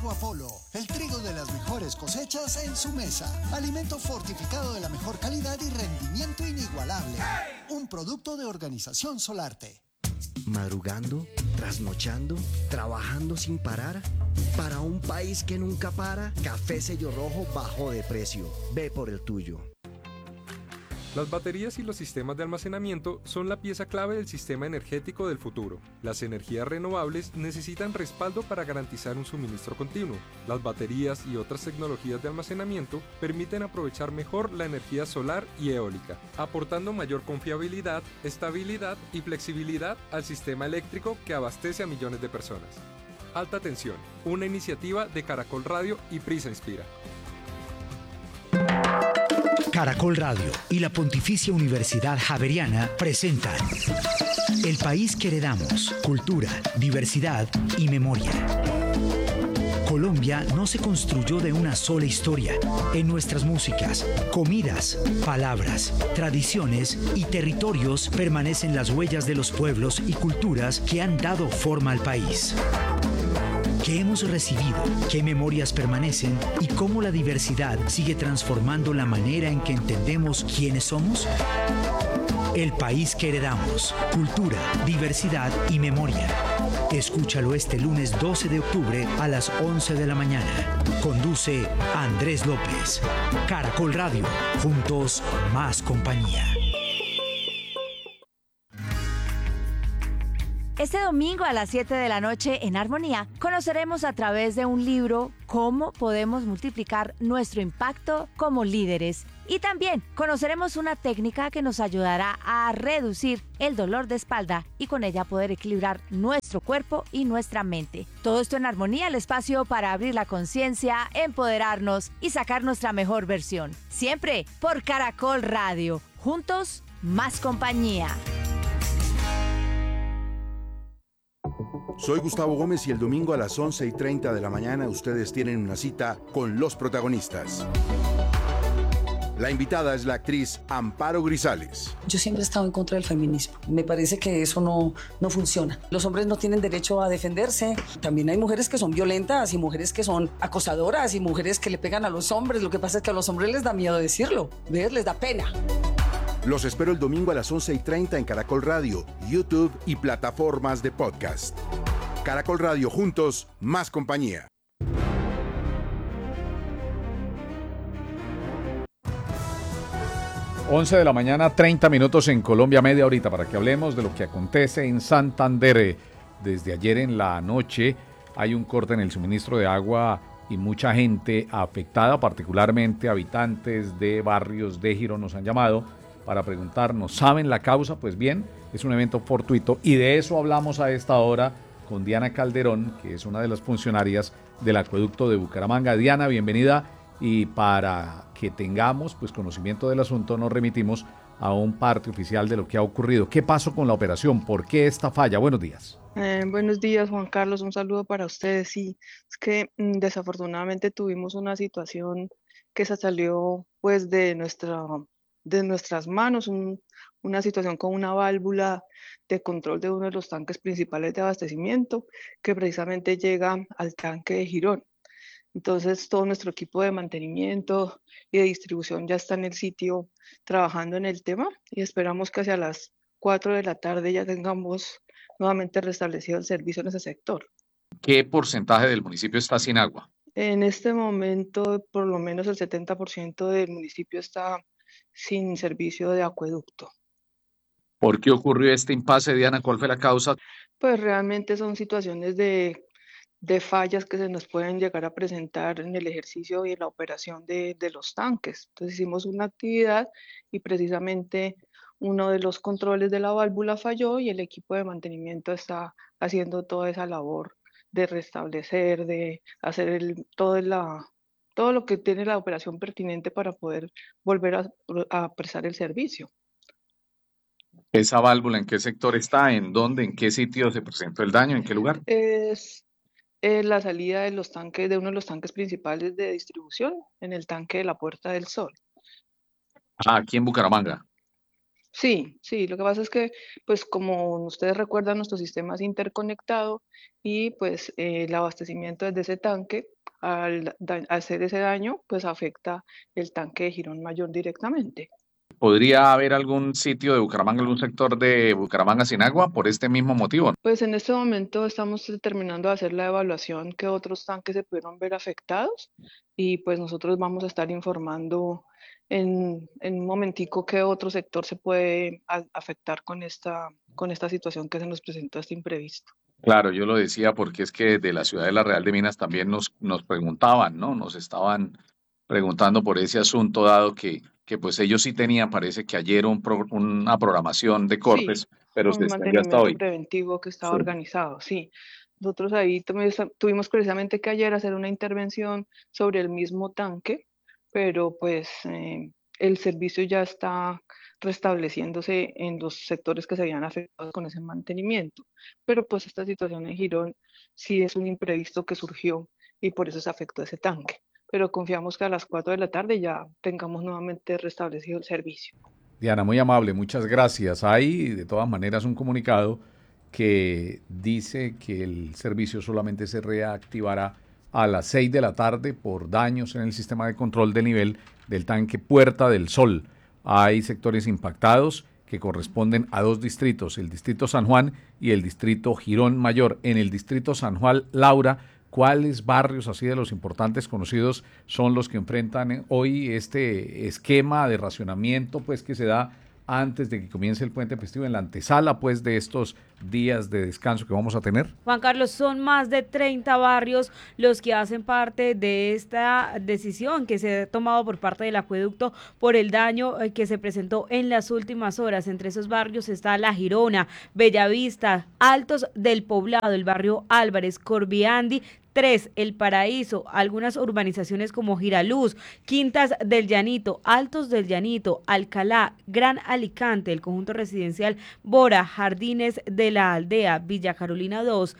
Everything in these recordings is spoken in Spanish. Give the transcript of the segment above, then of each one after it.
Trigo Apolo, el trigo de las mejores cosechas en su mesa. Alimento fortificado de la mejor calidad y rendimiento inigualable. Un producto de Organización Solarte. Madrugando, trasnochando, trabajando sin parar. Para un país que nunca para, Café Sello Rojo bajó de precio. Ve por el tuyo. Las baterías y los sistemas de almacenamiento son la pieza clave del sistema energético del futuro. Las energías renovables necesitan respaldo para garantizar un suministro continuo. Las baterías y otras tecnologías de almacenamiento permiten aprovechar mejor la energía solar y eólica, aportando mayor confiabilidad, estabilidad y flexibilidad al sistema eléctrico que abastece a millones de personas. Alta Tensión, una iniciativa de Caracol Radio y Prisa Inspira. Caracol Radio y la Pontificia Universidad Javeriana presentan El País que Heredamos, Cultura, Diversidad y Memoria. Colombia no se construyó de una sola historia. En nuestras músicas, comidas, palabras, tradiciones y territorios permanecen las huellas de los pueblos y culturas que han dado forma al país. ¿Qué hemos recibido? ¿Qué memorias permanecen? ¿Y cómo la diversidad sigue transformando la manera en que entendemos quiénes somos? El País que Heredamos, Cultura, Diversidad y Memoria. Escúchalo este lunes 12 de octubre a las 11 de la mañana. Conduce Andrés López. Caracol Radio. Juntos, más compañía. Este domingo a las 7 de la noche en Armonía conoceremos a través de un libro cómo podemos multiplicar nuestro impacto como líderes. Y también conoceremos una técnica que nos ayudará a reducir el dolor de espalda y con ella poder equilibrar nuestro cuerpo y nuestra mente. Todo esto en Armonía, el espacio para abrir la conciencia, empoderarnos y sacar nuestra mejor versión. Siempre por Caracol Radio. Juntos, más compañía. Soy Gustavo Gómez y el domingo a las 11:30 de la mañana ustedes tienen una cita con los protagonistas. La invitada es la actriz Amparo Grisales. Yo siempre he estado en contra del feminismo. Me parece que eso no funciona. Los hombres no tienen derecho a defenderse. También hay mujeres que son violentas y mujeres que son acosadoras y mujeres que le pegan a los hombres. Lo que pasa es que a los hombres les da miedo decirlo. ¿Ves? Les da pena. Los espero el domingo a las 11:30 en Caracol Radio, YouTube y plataformas de podcast. Caracol Radio, juntos, más compañía. Once de la mañana, 30 minutos en Colombia, media horita, para que hablemos de lo que acontece en Santander. Desde ayer en la noche hay un corte en el suministro de agua y mucha gente afectada, particularmente habitantes de barrios de Girón nos han llamado para preguntarnos, ¿saben la causa? Pues bien, es un evento fortuito y de eso hablamos a esta hora con Diana Calderón, que es una de las funcionarias del acueducto de Bucaramanga. Diana, bienvenida, y para que tengamos pues conocimiento del asunto nos remitimos a un parte oficial de lo que ha ocurrido. ¿Qué pasó con la operación? ¿Por qué esta falla? Buenos días. Buenos días, Juan Carlos, un saludo para ustedes. Sí, es que desafortunadamente tuvimos una situación que se salió pues de nuestras manos, una situación con una válvula de control de uno de los tanques principales de abastecimiento que precisamente llega al tanque de Girón. Entonces todo nuestro equipo de mantenimiento y de distribución ya está en el sitio trabajando en el tema y esperamos que hacia las 4 de la tarde ya tengamos nuevamente restablecido el servicio en ese sector. ¿Qué porcentaje del municipio está sin agua? En este momento por lo menos el 70% del municipio está sin servicio de acueducto. ¿Por qué ocurrió este impasse, Diana? ¿Cuál fue la causa? Pues realmente son situaciones de fallas que se nos pueden llegar a presentar en el ejercicio y en la operación de los tanques. Entonces hicimos una actividad y precisamente uno de los controles de la válvula falló y el equipo de mantenimiento está haciendo toda esa labor de restablecer, de hacer todo lo que tiene la operación pertinente para poder volver a prestar el servicio. ¿Esa válvula en qué sector está? ¿En dónde? ¿En qué sitio se presentó el daño? ¿En qué lugar? Es la salida de los tanques, de uno de los tanques principales de distribución, en el tanque de la Puerta del Sol. Aquí en Bucaramanga. Sí, sí, lo que pasa es que, pues como ustedes recuerdan, nuestro sistema es interconectado y pues el abastecimiento desde ese tanque, al hacer ese daño, pues afecta el tanque de Girón Mayor directamente. ¿Podría haber algún sitio de Bucaramanga, algún sector de Bucaramanga sin agua por este mismo motivo? Pues en este momento estamos terminando de hacer la evaluación que otros tanques se pudieron ver afectados y pues nosotros vamos a estar informando en un momentico qué otro sector se puede afectar con esta situación que se nos presentó este imprevisto. Claro, yo lo decía porque es que de la ciudad de La Real de Minas también nos preguntaban, ¿no? Nos estaban preguntando por ese asunto dado que pues ellos sí tenían, parece que ayer una programación de Sí, cortes, pero se un extendió hasta mantenimiento hoy. preventivo que estaba Sí. organizado, sí. Nosotros ahí también tuvimos precisamente que ayer hacer una intervención sobre el mismo tanque, pero pues el servicio ya está restableciéndose en los sectores que se habían afectado con ese mantenimiento. Pero pues esta situación en Girón sí es un imprevisto que surgió y por eso se afectó ese tanque. Pero confiamos que a las 4 de la tarde ya tengamos nuevamente restablecido el servicio. Diana, muy amable, muchas gracias. Hay de todas maneras un comunicado que dice que el servicio solamente se reactivará a las 6 de la tarde por daños en el sistema de control de nivel del tanque Puerta del Sol. Hay sectores impactados que corresponden a dos distritos, el distrito San Juan y el distrito Girón Mayor. En el distrito San Juan, Laura, ¿cuáles barrios así de los importantes conocidos son los que enfrentan hoy este esquema de racionamiento pues que se da antes de que comience el puente festivo, en la antesala pues de estos días de descanso que vamos a tener? Juan Carlos, son más de 30 barrios los que hacen parte de esta decisión que se ha tomado por parte del acueducto por el daño que se presentó en las últimas horas. Entre esos barrios está La Girona, Bellavista, Altos del Poblado, el barrio Álvarez, Corbiandi, 3, El Paraíso, algunas urbanizaciones como Giraluz, Quintas del Llanito, Altos del Llanito, Alcalá, Gran Alicante, el conjunto residencial Bora, Jardines de la Aldea, Villa Carolina 2,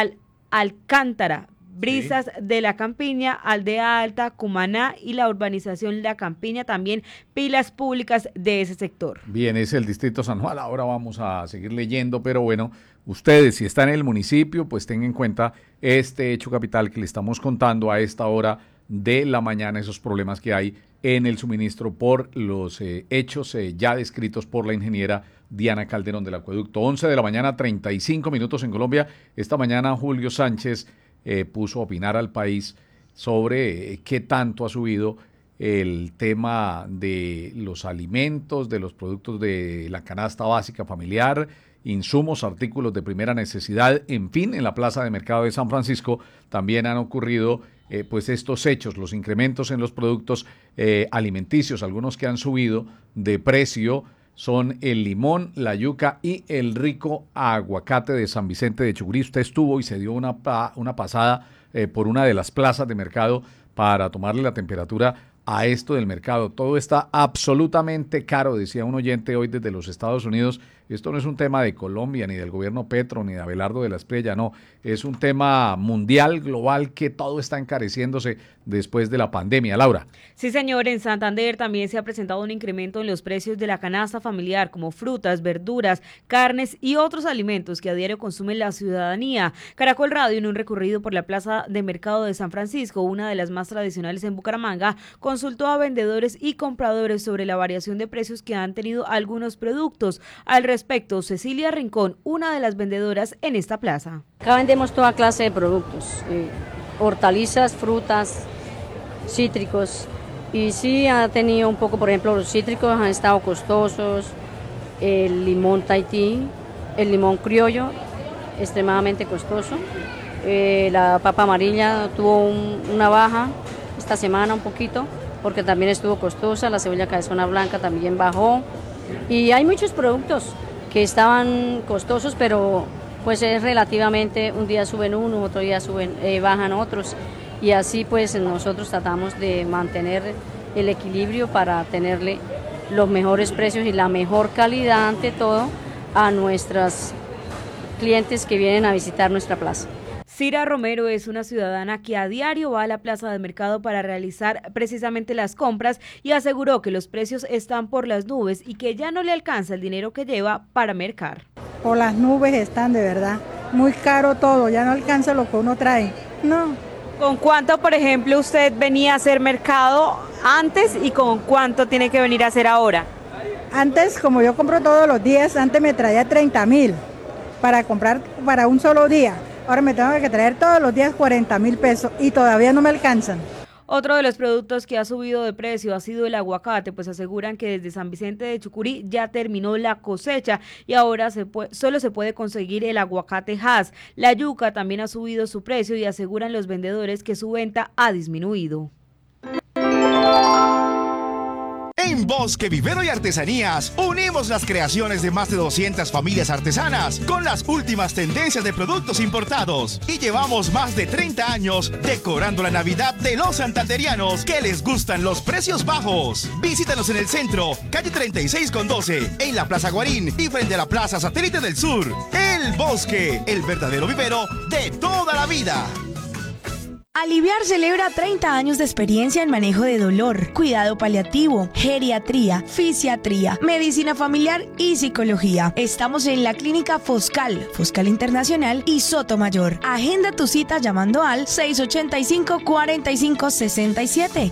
Alcántara, Brisas de la Campiña, Aldea Alta, Cumaná y la urbanización La Campiña, también pilas públicas de ese sector. Bien, es el distrito San Juan, ahora vamos a seguir leyendo, pero bueno, ustedes si están en el municipio, pues tengan en cuenta este hecho capital que le estamos contando a esta hora de la mañana, esos problemas que hay en el suministro por los hechos ya descritos por la ingeniera Diana Calderón del acueducto. 11 de la mañana, 35 minutos en Colombia. Esta mañana Julio Sánchez puso a opinar al país sobre qué tanto ha subido el tema de los alimentos, de los productos de la canasta básica familiar, insumos, artículos de primera necesidad, en fin, en la plaza de mercado de San Francisco también han ocurrido pues estos hechos, los incrementos en los productos alimenticios, algunos que han subido de precio son el limón, la yuca y el rico aguacate de San Vicente de Chucurí. Usted estuvo y se dio una pasada por una de las plazas de mercado para tomarle la temperatura a esto del mercado. Todo está absolutamente caro, decía un oyente hoy desde los Estados Unidos. Esto no es un tema de Colombia, ni del gobierno Petro, ni de Abelardo de la Espriella, no. Es un tema mundial, global, que todo está encareciéndose después de la pandemia. Laura. Sí, señor, en Santander también se ha presentado un incremento en los precios de la canasta familiar, como frutas, verduras, carnes y otros alimentos que a diario consume la ciudadanía. Caracol Radio, en un recorrido por la plaza de mercado de San Francisco, una de las más tradicionales en Bucaramanga, consultó a vendedores y compradores sobre la variación de precios que han tenido algunos productos. Al respecto, Cecilia Rincón, una de las vendedoras en esta plaza. Acá vendemos toda clase de productos, hortalizas, frutas, cítricos, y sí ha tenido un poco, por ejemplo, los cítricos han estado costosos, el limón Tahití, el limón criollo, extremadamente costoso, la papa amarilla tuvo una baja esta semana un poquito, porque también estuvo costosa, la cebolla cabezona blanca también bajó, y hay muchos productos que estaban costosos, pero pues es relativamente, un día suben unos, otro día bajan otros, y así pues nosotros tratamos de mantener el equilibrio para tenerle los mejores precios y la mejor calidad ante todo a nuestros clientes que vienen a visitar nuestra plaza. Cira Romero es una ciudadana que a diario va a la plaza de mercado para realizar precisamente las compras y aseguró que los precios están por las nubes y que ya no le alcanza el dinero que lleva para mercar. Por las nubes están, de verdad. Muy caro todo, ya no alcanza lo que uno trae. No. ¿Con cuánto, por ejemplo, usted venía a hacer mercado antes y con cuánto tiene que venir a hacer ahora? Antes, como yo compro todos los días, antes me traía 30.000 para comprar para un solo día. Ahora me tengo que traer todos los días 40.000 pesos y todavía no me alcanzan. Otro de los productos que ha subido de precio ha sido el aguacate, pues aseguran que desde San Vicente de Chucurí ya terminó la cosecha y ahora solo se puede conseguir el aguacate Hass. La yuca también ha subido su precio y aseguran los vendedores que su venta ha disminuido. En Bosque Vivero y Artesanías unimos las creaciones de más de 200 familias artesanas con las últimas tendencias de productos importados y llevamos más de 30 años decorando la Navidad de los santanderianos que les gustan los precios bajos. Visítanos en el centro, calle 36 con 12, en la Plaza Guarín y frente a la Plaza Satélite del Sur. El Bosque, el verdadero vivero de toda la vida. Aliviar celebra 30 años de experiencia en manejo de dolor, cuidado paliativo, geriatría, fisiatría, medicina familiar y psicología. Estamos en la clínica Foscal Internacional y Sotomayor. Agenda tu cita llamando al 685-4567.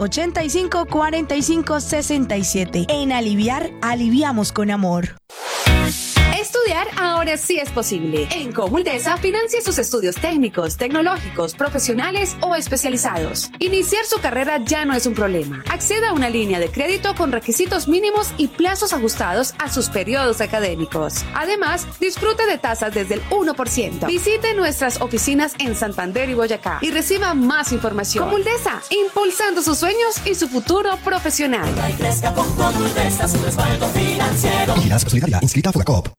685-4567. En Aliviar, aliviamos con amor. Estudiar ahora sí es posible. En Comuldesa financia sus estudios técnicos, tecnológicos, profesionales o especializados. Iniciar su carrera ya no es un problema. Acceda a una línea de crédito con requisitos mínimos y plazos ajustados a sus periodos académicos. Además, disfrute de tasas desde el 1%. Visite nuestras oficinas en Santander y Boyacá y reciba más información. Comuldesa, impulsando sus sueños y su futuro profesional. Crezca con Comuldesa, su respaldo financiero. Vigilanza Solidaria, inscrita a Fogacop.